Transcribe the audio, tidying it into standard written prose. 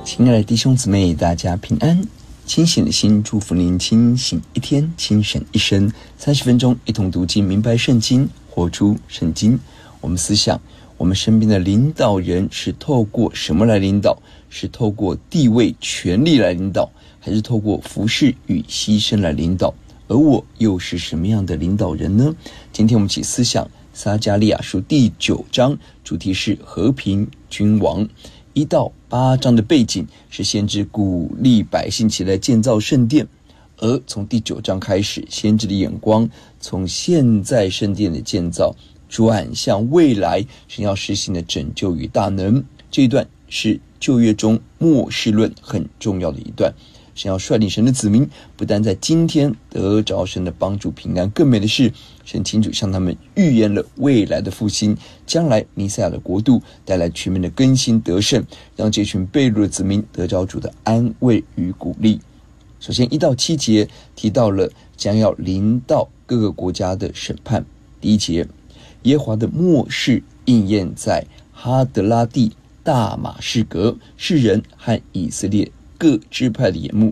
亲爱的弟兄姊妹，大家平安。清醒的心祝福您清醒一天，清醒一生。30分钟一同读经，明白圣经，活出圣经。我们思想，我们身边的领导人是透过什么来领导？是透过地位、权力来领导，还是透过服侍与牺牲来领导？而我又是什么样的领导人呢？今天我们一起思想撒迦利亚书第9章，主题是和平君王。1到8章的背景是先知鼓励百姓起来建造圣殿，而从第9章开始，先知的眼光从现在圣殿的建造转向未来神要实行的拯救与大能。这一段是旧约中末世论很重要的一段。神要率领神的子民，不但在今天得着神的帮助平安，更美的是神清楚向他们预言了未来的复兴，将来弥赛亚的国度带来全面的更新得胜，让这群被掳的子民得着主的安慰与鼓励。首先1到7节提到了将要临到各个国家的审判。第1节，耶和华的末世应验在哈德拉地、大马士革，是人和以色列各支派的眼目